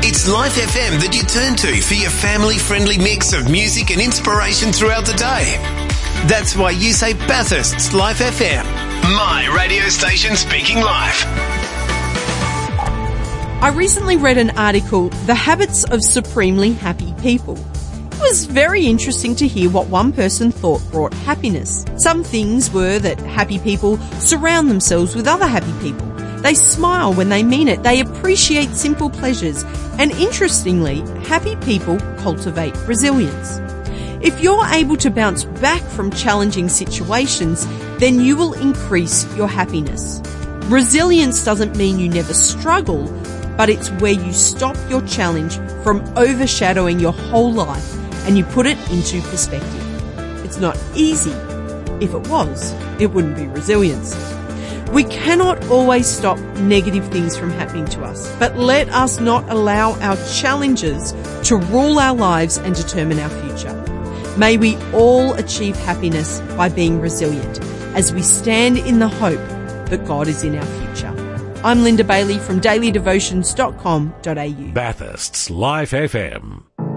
It's Life FM that you turn to for your family-friendly mix of music and inspiration throughout the day. That's why you say Bathurst's Life FM. My radio station speaking life. I recently read an article, The Habits of Supremely Happy People. It was very interesting to hear what one person thought brought happiness. Some things were that happy people surround themselves with other happy people. They smile when they mean it. They appreciate simple pleasures. And interestingly, happy people cultivate resilience. If you're able to bounce back from challenging situations, then you will increase your happiness. Resilience doesn't mean you never struggle, but it's where you stop your challenge from overshadowing your whole life and you put it into perspective. It's not easy. If it was, it wouldn't be resilience. We cannot always stop negative things from happening to us, but let us not allow our challenges to rule our lives and determine our future. May we all achieve happiness by being resilient as we stand in the hope that God is in our future. I'm Linda Bailey from dailydevotions.com.au. Bathurst's Life FM.